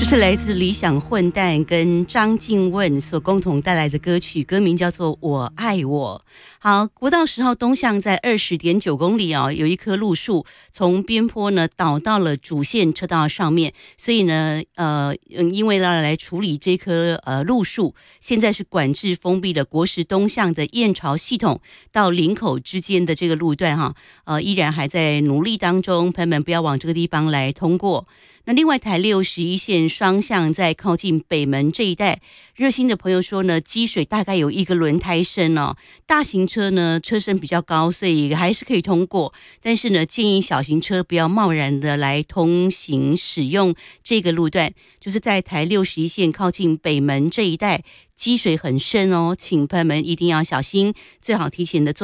是来自理想混蛋跟张静雯所共同带来的歌曲，歌名叫做《我爱我》。好，国道10号东向在20.9公里哦，有一棵路树从边坡呢倒到了主线车道上面，所以呢，因为要来处理这棵路树，现在是管制封闭的国十东向的燕巢系统到林口之间的这个路段哈，依然还在努力当中，朋友们不要往这个地方来通过。那另外台61线双向在靠近北门这一带，热心的朋友说呢，积水大概有1个轮胎深哦，大型车呢车身比较高，所以还是可以通过，但是呢建议小型车不要贸然的来通行使用这个路段，就是在台61线靠近北门这一带积水很深哦，请朋友们一定要小心，最好提前的做